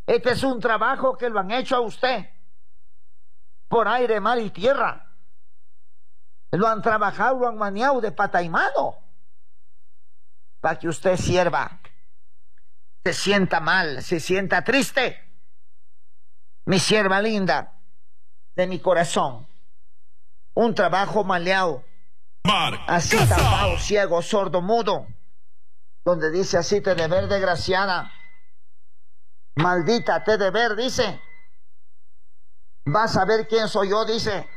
Este es un trabajo que lo han hecho a usted por aire, mar y tierra. Lo han trabajado, lo han maniado de pata y mano para que usted sierva. Se sienta mal, se sienta triste. Mi sierva linda de mi corazón. Un trabajo maleado, así tapado, ciego, sordo, mudo, donde dice así: te de ver, desgraciada, maldita, te de ver, dice. Vas a ver quién soy yo, dice.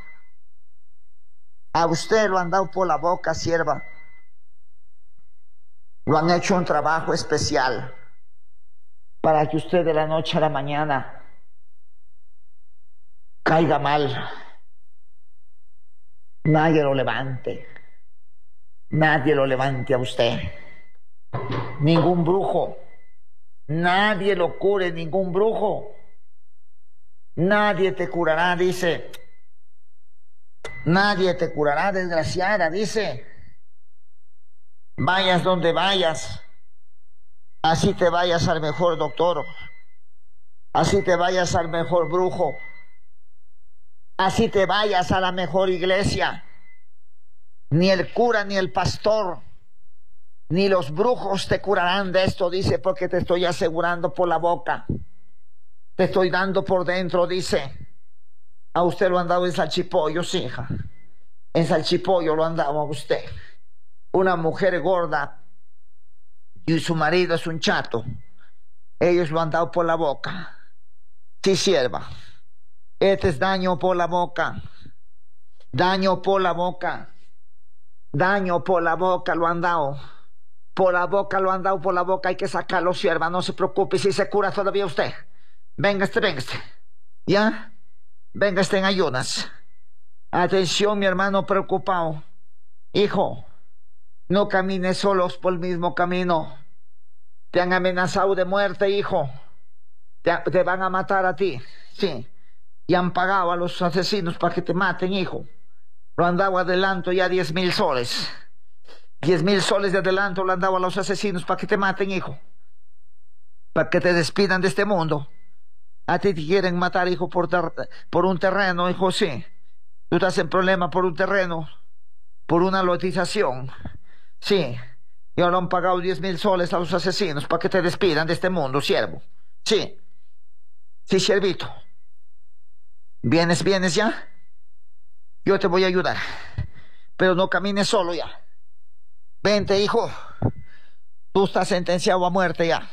A usted lo han dado por la boca, sierva. Lo han hecho un trabajo especial para que usted de la noche a la mañana caiga mal. Nadie lo levante. Nadie lo levante a usted. Ningún brujo. Nadie lo cure, ningún brujo. Nadie te curará, dice. Nadie te curará, desgraciada, dice. Vayas donde vayas. Así te vayas al mejor doctor. Así te vayas al mejor brujo. Así te vayas a la mejor iglesia. Ni el cura, ni el pastor, ni los brujos te curarán de esto, dice, porque te estoy asegurando por la boca. Te estoy dando por dentro, dice. A usted lo han dado en salchipollo, sí, hija. En salchipollo lo han dado a usted. Una mujer gorda y su marido es un chato. Ellos lo han dado por la boca. Sí, sierva. Este es daño por la boca. Daño por la boca. Daño por la boca lo han dado. Por la boca lo han dado, por la boca. Hay que sacarlo, sierva. No se preocupe, si se cura todavía usted. Venga este. ¿Ya? Venga en ayunas. Atención, mi hermano preocupado. Hijo, no camines solos por el mismo camino. Te han amenazado de muerte, hijo. Te van a matar a ti. Sí. Y han pagado a los asesinos para que te maten, hijo. Lo han dado adelanto ya 10,000 soles. 10,000 soles de adelanto lo han dado a los asesinos para que te maten, hijo. Para que te despidan de este mundo. A ti te quieren matar, hijo, por un terreno, hijo, sí. Tú estás en problema por un terreno, por una lotización. Sí. Y ahora han pagado 10,000 soles a los asesinos para que te despidan de este mundo, siervo. Sí. Sí, siervito. ¿Vienes ya? Yo te voy a ayudar. Pero no camines solo ya. Vente, hijo. Tú estás sentenciado a muerte ya.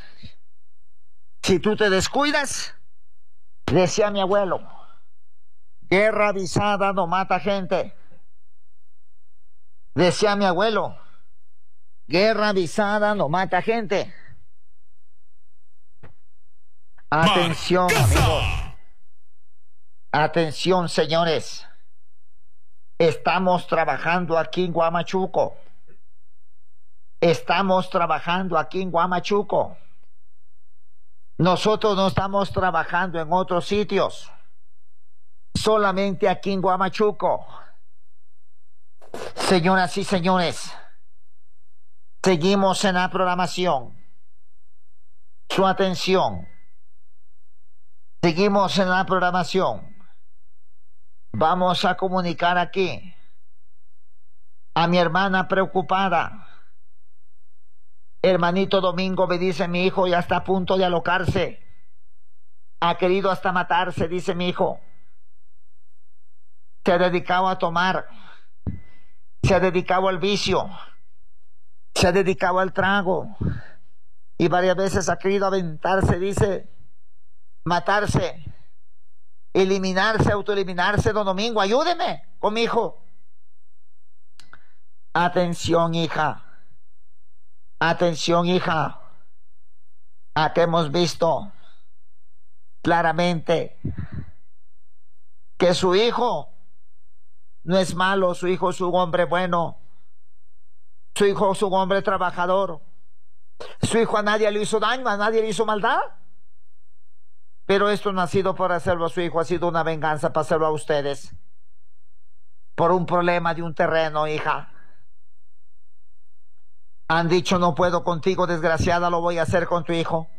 Si tú te descuidas, decía mi abuelo, guerra avisada no mata gente. Decía mi abuelo, guerra avisada no mata gente. Atención, amigos. Atención, señores. Estamos trabajando aquí en Huamachuco. Estamos trabajando aquí en Huamachuco. Nosotros no estamos trabajando en otros sitios. Solamente aquí en Huamachuco. Señoras y señores, seguimos en la programación. Su atención. Seguimos en la programación. Vamos a comunicar aquí a mi hermana preocupada. Hermanito Domingo me dice: mi hijo ya está a punto de alocarse. Ha querido hasta matarse, dice mi hijo. Se ha dedicado a tomar. Se ha dedicado al vicio. Se ha dedicado al trago. Y varias veces ha querido aventarse, dice, matarse. Eliminarse, autoeliminarse. Don Domingo, ayúdeme con mi hijo. Atención, hija. Atención, hija. Aquí hemos visto claramente que su hijo no es malo, su hijo es un hombre bueno, su hijo es un hombre trabajador, su hijo a nadie le hizo daño, a nadie le hizo maldad. Pero esto no ha sido por hacerlo a su hijo, ha sido una venganza para hacerlo a ustedes. Por un problema de un terreno, hija. Han dicho: no puedo contigo, desgraciada, lo voy a hacer con tu hijo.